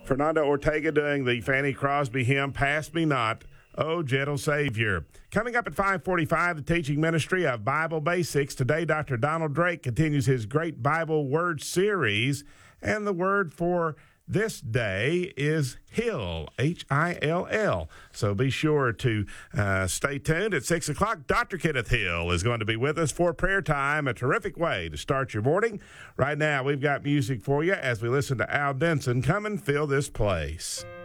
Fernando Ortega doing the Fanny Crosby hymn, Pass Me Not, O Gentle Savior. Coming up at 5:45, the teaching ministry of Bible Basics. Today, Dr. Donald Drake continues his great Bible word series, and the word for this day is Hill, Hill. So be sure to stay tuned. At 6 o'clock, Dr. Kenneth Hill is going to be with us for prayer time, a terrific way to start your morning. Right now, we've got music for you as we listen to Al Denson, Come and Fill This Place.